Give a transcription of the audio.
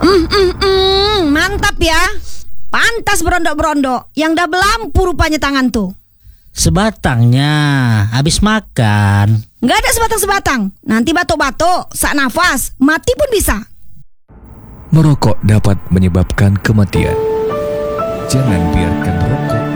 Mantap ya. Pantas berondok-berondok. Yang dah belampu rupanya tangan tuh. Sebatangnya habis makan. Nggak ada sebatang-sebatang. Nanti batuk-batuk, sak nafas, mati pun bisa. Merokok dapat menyebabkan kematian. Jangan biarkan rokok